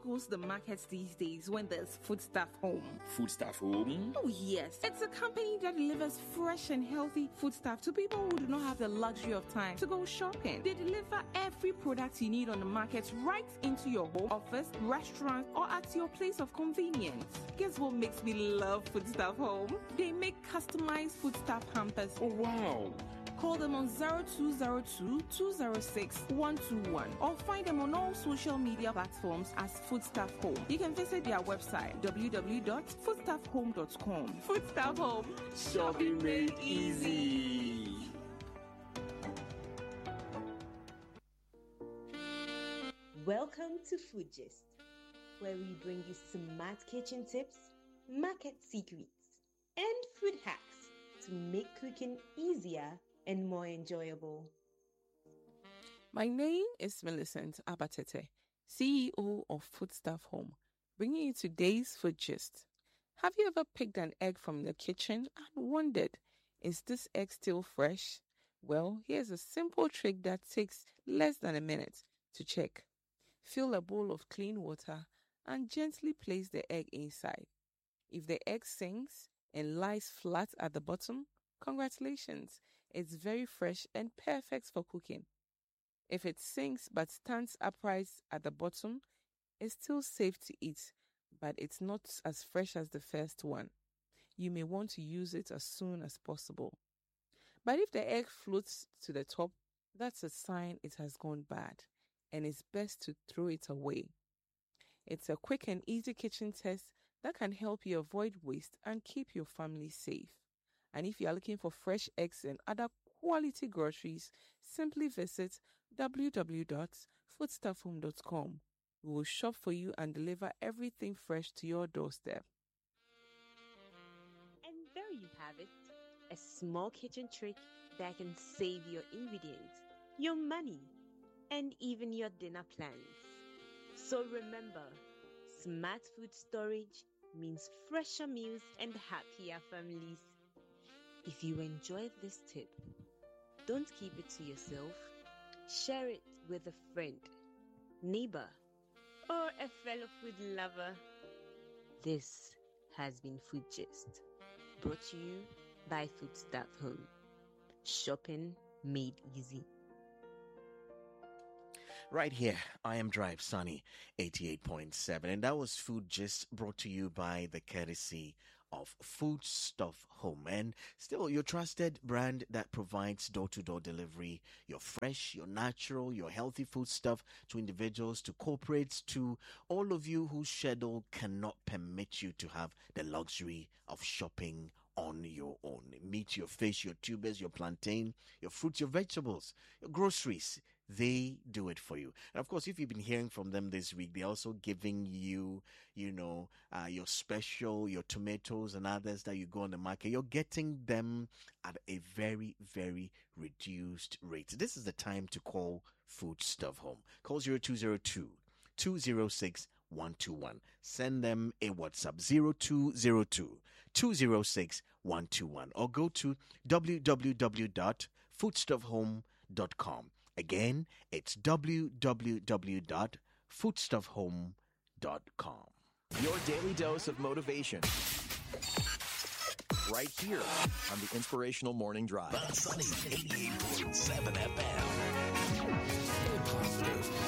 goes to the markets these days when there's Foodstuff Home? Foodstuff Home? Oh yes, it's a company that delivers fresh and healthy foodstuff to people who do not have the luxury of time to go shopping. They deliver every product you need on the market right into your home, office, restaurant, or at your place of convenience. Guess what makes me love Foodstuff Home? They make customized foodstuff hampers. Oh wow! Call them on 0202-206-121 or find them on all social media platforms as Foodstuff Home. You can visit their website www.foodstuffhome.com. Foodstuff Home, Shopping made easy. Welcome to Food Gist, where we bring you smart kitchen tips, market secrets, and food hacks to make cooking easier and more enjoyable. My name is Millicent Abatete, CEO of Foodstuff Home, bringing you today's Food Gist. Have you ever picked an egg from the kitchen and wondered, is this egg still fresh? Well, here's a simple trick that takes less than a minute to check. Fill a bowl of clean water and gently place the egg inside. If the egg sinks and lies flat at the bottom, congratulations, it's very fresh and perfect for cooking. If it sinks but stands upright at the bottom, it's still safe to eat, but it's not as fresh as the first one. You may want to use it as soon as possible. But if the egg floats to the top, that's a sign it has gone bad, and it's best to throw it away. It's a quick and easy kitchen test that can help you avoid waste and keep your family safe. And if you are looking for fresh eggs and other quality groceries, simply visit www.foodstuffhome.com. We will shop for you and deliver everything fresh to your doorstep. And there you have it, a small kitchen trick that can save your ingredients, your money, and even your dinner plans. So remember, smart food storage means fresher meals and happier families. If you enjoyed this tip, don't keep it to yourself. Share it with a friend, neighbor, or a fellow food lover. This has been Food Gist, brought to you by Foodstuff Home. Shopping made easy. Right here, I am Drive Sunny 88.7, and that was Food Gist, brought to you by the courtesy of Foodstuff Home, and still your trusted brand that provides door-to-door delivery, your fresh, your natural, your healthy food stuff to individuals, to corporates, to all of you whose schedule cannot permit you to have the luxury of shopping on your own. Meat, your fish, your tubers, your plantain, your fruits, your vegetables, your groceries. They do it for you. And of course, if you've been hearing from them this week, they're also giving you, your special, your tomatoes and others that you go on the market. You're getting them at a very, very reduced rate. This is the time to call Foodstuff Home. Call 0202-206-121. Send them a WhatsApp 0202-206-121 or go to www.foodstuffhome.com. Again, it's www.foodstuffhome.com. Your daily dose of motivation. Right here on the Inspirational Morning Drive. Sunny 88.7 FM. Stay positive.